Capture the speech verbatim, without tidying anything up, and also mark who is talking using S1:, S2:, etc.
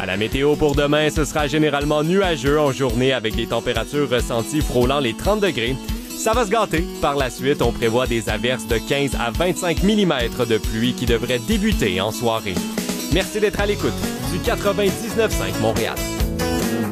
S1: la météo pour demain, ce sera généralement nuageux en journée avec des températures ressenties frôlant les trente degrés. Ça va se gâter. Par la suite, on prévoit des averses de quinze à vingt-cinq millimètres de pluie qui devraient débuter en soirée. Merci d'être à l'écoute du quatre-vingt-dix-neuf virgule cinq Montréal.